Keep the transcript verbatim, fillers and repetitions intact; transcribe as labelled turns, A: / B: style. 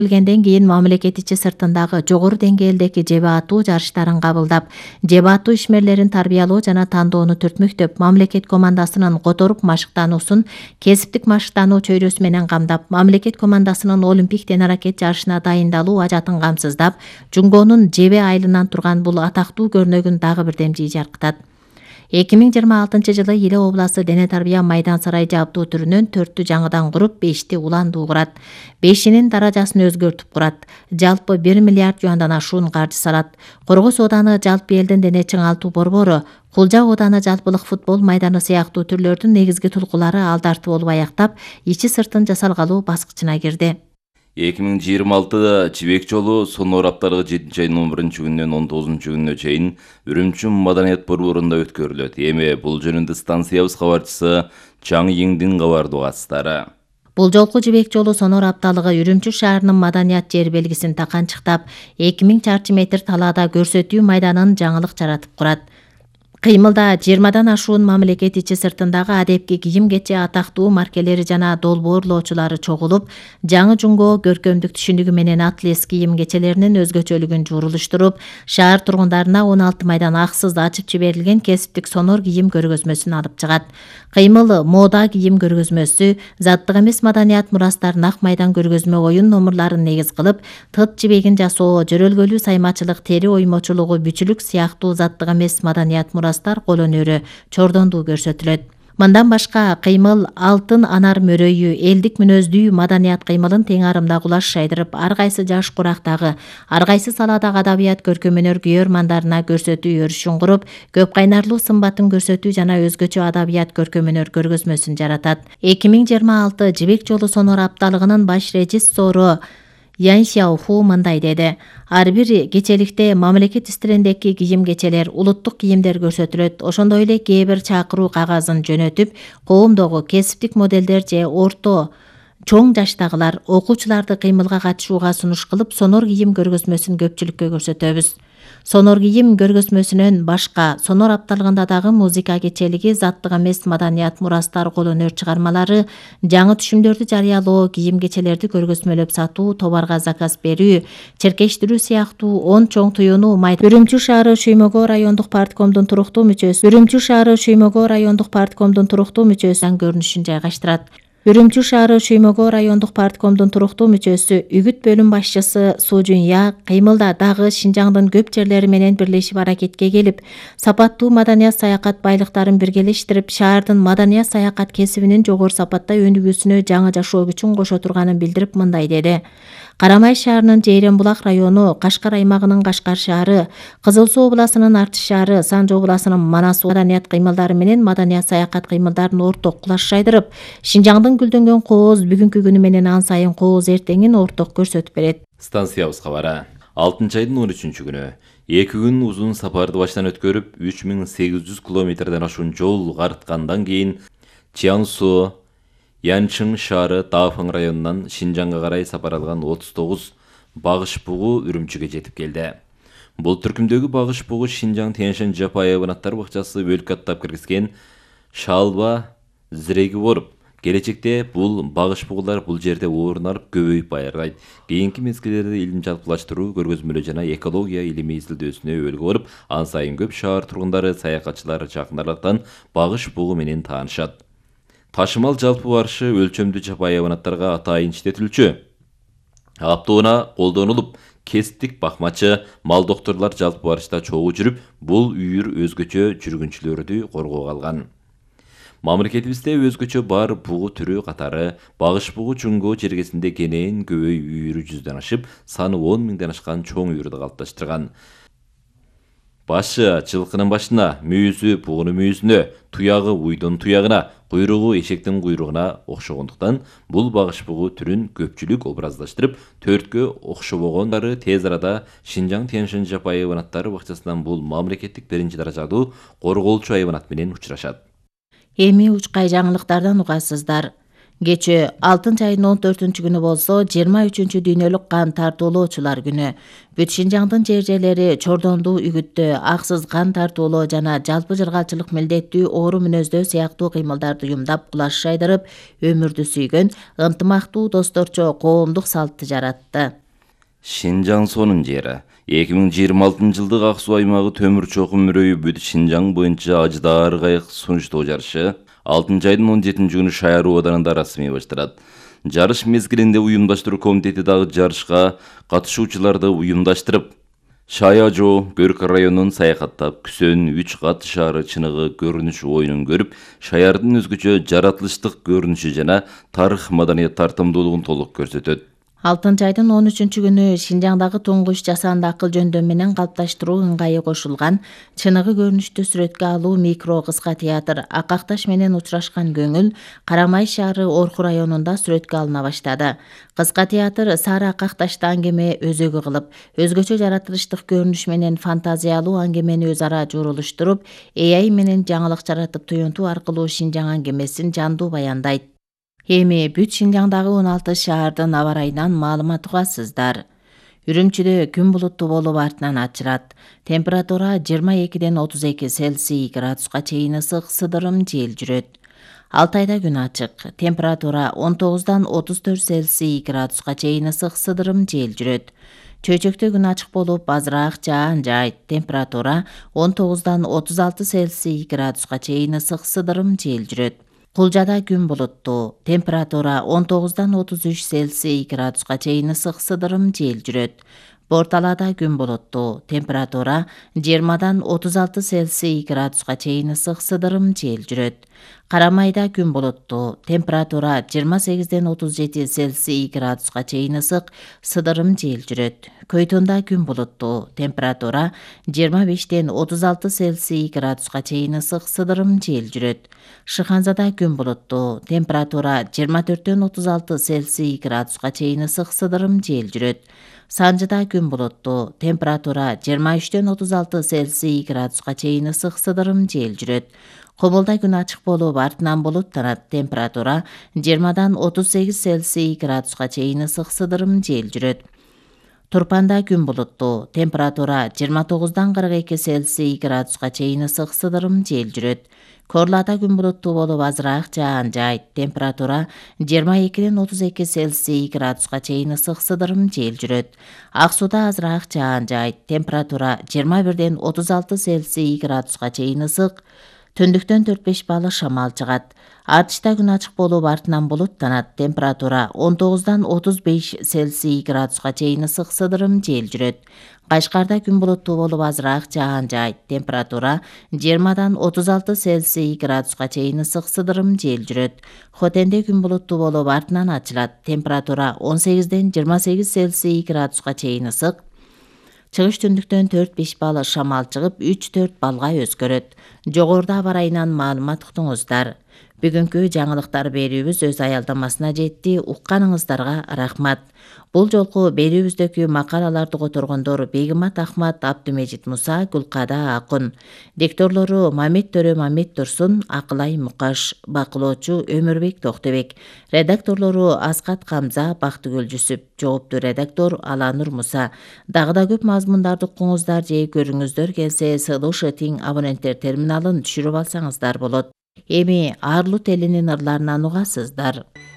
A: Билгенден кийин мамлекет ичи сыртындагы жогору деңгээлдеги жебе атуу жарыштарын кабылдап, жебе атуу ишмерлерин тарбиялоо жана тандоону түртмөктөп, мамлекет командасынын которуп машыктануусун кесиптик машыктануу чөйрөсү менен камдап, мамлекет командасынын олимпик тен-аракет жарышына дайындалуу ажатын камсыздап, Жунгонун жебе айылынан турган бул атактуу көрнөгүн дагы бирдем жаркытат. эки миң жыйырма алтынчы жылы Иле областы дене тарбия майдан сарай жабдуу түрүнөн төрттү жаңыдан куруп, бешти уландуу курат. Бешинин даражасын өзгөртүп курат. Жалпы бир миллиард юандан ашуун каржы салат. Коргос ооданы жалпы элдин дене чыңалтуу борбору, Кулжа ооданы жалпылык футбол майданы сыяктуу түрлөрдүн негизги тулкулары алдарты болуп аяктап, ичи сыртын жасалгалоо баскычына кирди.
B: эки миң жыйырма алты Жибек жолу сонор апталыгы жетинчи айдын он биринчи күнүнөн он тогузунчу күнүнө чейин Үрүмчү маданият борборунда өткөрүлөт. Эми бул жөнүндө станциябыз кабарчысы Чаң Йиңдин кабардуу катыстары.
A: Бул жолку Жибек жолу сонор апталыгы Үрүмчү шаарынын маданият жер белгисин таканчыктап, эки миң чарчы метр талаада көрсөтүү майданын жаңылык жаратып курат. Кыймылда жыйырмадан ашуун мамлекет ичи сыртындагы адепки кийим кече атактуу маркелери жана долбоорлоочулары чогулуп, жаңы Жунго көркөмдүк түшүнүгү менен атлес кийим кечелеринин өзгөчөлүгүн жуурулуштуруп, шаар тургундарына он алты майдан аксыз ачып жиберилген кесиптик сонор кийим көргөзмөсүн алып чыгат. Кыймыл мода кийим көргөзмөсү, заттык эмес маданият мурастарын ак майдан көргөзмө оюн номурларын негиз кылып, тыт жибегин жасоо, жөрөлгөлүү саймачылык, тери оймочулугу, бүчүлүк сыяктуу заттык эмес маданият мурастар кол өнөрү чордондуу көрсөтүлөт. Мындан башка кыймыл алтын анар мөрөйү, элдик мүнөздүү маданият кыймылын тең арымда кулаш шайдырып, ар кайсы жаш курактагы, ар кайсы саладагы адабият көркөмөнөр күйөрмандарына көрсөтүү өрүшүн куруп, көп кайнарлуу сымбатын көрсөтүү жана өзгөчө адабият көркөмөнөр көргөзмөсүн жаратат. эки миң жыйырма алты Жибек жолу сонор апталыгынын баш режиссору Ян Сяоху мындай деди: ар бир кечеликте мамлекет истериндеги кийим кечелер, улуттук кийимдер көрсөтүлөт. Ошондой эле кээ бир чакыруу кагазын жөнөтүп, коомдогу кесиптик моделдер же орто чоң жаштагылар, окуучуларды кыймылга катышууга сунуш кылып, сонор кийим көргөзмөсүн көпчүлүккө көрсөтөбүз. Сонор кийим көргөзмөсүнөн башка сонор апталыгында дагы музыка кечелиги, заттык эмес маданият мурастар, кол өнөр чыгармалары, жаңы түшүмдөрдү жарыялоо, кийим кечелерди көргөзмөлөп сатуу, товарга заказ берүү, черкештирүү сыяктуу он чоң туюну майдан. Үрүмчү шаары Шүймөгөө райондук парткомдун туруктуу мүчөсү Үрүмчү шаары Шүймөгөө райондук парткомдун туруктуу мүчөсү көрүнүшүн жайгаштырат. Үрүмчү шаары Шүймөгөө райондук парткомдун туруктуу мүчөсү, үгүт бөлүм башчысы Су Жунья кыймылда дагы Шинжаңдын көп жерлери менен бирлешип аракетке келип, сапаттуу маданият саякат байлыктарын биргелештирип, шаардын маданият саякат кесибинин жогору сапатта өнүгүүсүнө жаңы жашоо күчүн кошо турганын билдирип мындай деди: Карамай шаарынын Жейрен булак району, Кашкар аймагынын Кашкар шаары, Кызыл Суу областынын Артыш шаары, Санжы областынын Манас маданият кыймылдары менен маданият саякат кыймылдарын орток кулаш шайдырып, Шинжаңдын гүлдөнгөн кооз бүгүнкү күнү менен ан сайын кооз эртеңин орток көрсөтүп берет.
B: Станциябыз кабары. алтынчы айдын он үчүнчү күнү эки күн узун сапарды баштан өткөрүп, үч миң сегиз жүз километрден ашуун жол карыткандан кийин Чиаңсу, Янчың шаары Дафың районунан Шинжаңга карай сапар алган отуз тогуз багыш бугу Үрүмчүгө жетип келди. Бул түркүмдөгү багыш бугу Шинжаң Тянь-Шань жапайы hayvanаттар бакчасы бөлүккө аттап киргизген шалба зиреги болуп, келечекте бул багыш бугулар бул жерде орун алып көбөйүп байырдайт. Кийинки мезгилдерде илим жалпылаштыруу, көргөзмөлөө жана экология илими изилдөөсүнө өбөлгө болуп, ан сайын көп шаар тургундары, саякатчылар жакындарлыктан багыш бугу менен таанышат. Ташымал жалпы барышы өлчөмдүү жапайы hayvanаттарга атайын иштетилчү. Аптоона колдонулуп, кесиптик бакмачы, мал доктурлар жалпы барышта чогуу жүрүп, бул үйүр өзгөчө жүргүнчүлөрдү коргоого алган. Мамлекетибизде өзгөчө бар бугу түрү катары багыш бугу Жунго жергесинде кенен көбөй үйүрү жүздөн ашып, саны он миңден ашкан чоң үйүрдү калыпташтырган. Башы жылкынын башына, мүйүзү бугунун мүйүзүнө, туягы уйдун туягына, куйругу эшектин куйругуна окшогондуктан бул багыш бугу түрүн көпчүлүк образдаштырып, төрткө окшобогондары тез арада Шинжаң Тянь-Шань жапайы hayvanаттар бакчасынан бул мамлекеттик биринчи даражалуу корголчу hayvanат менен учурашат.
A: Эми учкай жаңылыктардан угасыздар. Кечээ алтынчы айдын он төртүнчү күнү болсо жыйырма үчүнчү дүйнөлүк кан тартуулоочулар күнү. Бүт Шинжаңдын жер жерлери Чордондуу үгүттөө, аксыз кан тартуулоо жана жалпы жыргалчылык милдеттүү оору мүнөздөө сыяктуу кыймылдарды уюмдап кулаш жайдырып, өмүрдү сүйгөн ынтымактуу досторчо коомдук салтты жаратты.
B: Шинжаң сонун жери. эки миң жыйырма алтынчы жылдык ак суу аймагы төмүр чокум мөрөйү бүт Шинжаң боюнча ажыдаар кайык сунуштоо жарышы алтынчы айдын он жетинчи күнү Шаяр абаданында расмий башталат. Жарыш мезгилинде уюмдаштыруу комитети дагы жарышка катышуучуларды уюмдаштырып, Шая-Жоо Көрк районун саякаттап, Күсөн үч кат шаары чыныгы көрүнүш оюнун көрүп, шаярдын өзгөчө жаратылыштык көрүнүшү жана тарых маданият тартымдуулугун толук көрсөтөт.
A: алтынчы айдын он үчүнчү күнү Шинжаңдагы туңгуч жасанды акыл жөндөм менен калыпташтыруу ыңгайы кошулган чыныгы көрүнүштү сүрөткө алуу микро кыска театр Ак Акташ менен учурашкан көңүл Карамай шаары Орку районунда сүрөткө алына баштады. Кыска театр Сара Ак Акташты аңгеме өзөгү кылып, өзгөчө жаратылыштык көрүнүш менен фантазиялуу аңгемени өз ара журулуштуруп, A I менен жаңылык жаратып туюнтуу аркылуу Шинжаң аңгемесин жандуу баяндайт. Эми бүт Шинжаңдагы он алты шаардын аба ырайынан маалымат угасыздар. Үрүмчүдө күн булуттуу болуп артынан ачырат. Температура жыйырма экиден отуз эки Цельсий градуска чейин ысык, сыдырым жел жүрөт. Алтайда күн ачык. Температура он тогуздан отуз төрт Цельсий градуска чейин ысык, сыдырым жел жүрөт. Чөйчөктө күн ачык болуп, азыраак жаан жайт. Температура он тогуздан отуз алты Цельсий градуска чейин ысык, сыдырым жел жүрөт. Кулжада күн булуттуу. Температура он тогуздан отуз үч Цельсий градуска чейин ысык, сыдырым жел жүрөт. Борталада күн булуттуу. Температура жыйырмадан отуз алты Цельсий градуска чейин ысык, сыдырым жел жүрөт. Карамайда күн булуттуу. Температура жыйырма сегизден отуз жети Цельсий градуска чейин ысык, сыдырым жел жүрөт. Көйтүндө күн булуттуу. Температура жыйырма бештен отуз алты Цельсий градуска чейин ысык, сыдырым жел жүрөт. Шыханзада күн булуттуу. Температура жыйырма төрттөн отуз алты Цельсий градуска чейин ысык, сыдырым жел жүрөт. Санжыда күн булуттуу. Температура жыйырма үчтөн отуз алты Цельсий градуска чейин ысык, сыдырым жел жүрөт. Кумулда күн ачык болуп, артынан булуттанат. Температура жыйырмадан отуз сегиз Цельсий градуска чейин ысык, сыдырым жел жүрөт. Турпанда күн булуттуу. Температура жыйырма тогуздан кырк эки Цельсий градуска чейин ысык, сыдырым жел жүрөт. Корлада күн булуттуу болуп, азыраак жаан жайт. Температура жыйырма экиден отуз эки Цельсий градуска чейин ысык, сыдырым жел жүрөт. Ак сууда азыраак жаан жайт. Температура жыйырма бирден отуз алты Цельсий градуска чейин ысык. Түндүктөн төрт беш балы шамал чыгат. Артышта күн ачык болуп, артынан булуттанат. Температура он тогуздан отуз беш Цельсий градуска чейин ысык, сыдырым жел жүрөт. Кашкарда күн булуттуу болуп, азыраак жаан жайт. Температура жыйырмадан отуз алты Цельсий градуска чейин ысык, сыдырым жел жүрөт. Хотенде күн булуттуу болуп, артынан ачылат. Температура он сегизден жыйырма сегиз Цельсий градуска чейин ысык. Чыгыш түндүктөн төрт беш балы шамал чыгып, үч төрт балга өзгөрөт. Жогоруда аба ырайынан маалымат уктуңуздар. Бүгүнкү жаңылыктар берүүбүз өз аялдамасына жетти. Укканыңыздарга рахмат. Бул жолку берүүбүздөгү макалаларды которгондор Бегимат Ахмат, Абдумежит Муса, Гүлкада Акун. Дикторлору Мамит Төрө Мамит Турсун, Акылай Мукаш. Бакылоочу Өмүрбек Токтобек. Редакторлору Аскат Камза, Бактыгүл Жүсүп. Жооптуу редактор Аланур Муса. Дагы да көп мазмундарды укуңуздар же көрүңүздөр келсе, Сылышы Тиң абоненттер терминалын түшүрүп алсаңыздар болот. Эми Арлут элинин ырларынан угасыздар.